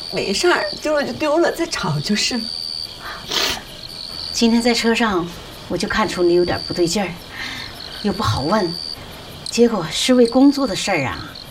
没事儿，丢了就丢了，再找就是。 今天在车上我就看出你有点不对劲儿，又不好问，结果是为工作的事儿啊，